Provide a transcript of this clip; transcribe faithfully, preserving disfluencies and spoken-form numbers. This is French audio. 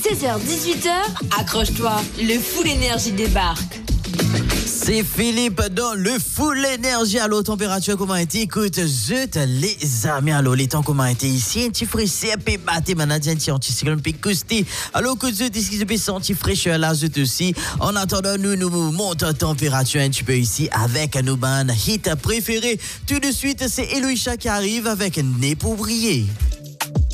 seize heures dix-huit heures, accroche-toi, le Full Énergie débarque. C'est Philippe dans le Full Énergie. Allô, température comment été? Écoute, zut les amis, allô, les temps comment été ici? Un petit fraîcheur, puis batté, manadien, un petit anticyclone, puis cousté. Allô, écoute, zut, est-ce que je peux un petit fraîcheur là, zut aussi? En attendant, nous, nous montons température un petit peu ici avec nos bandes hit préférés. Tout de suite, c'est Eloïcha qui arrive avec Né pour briller.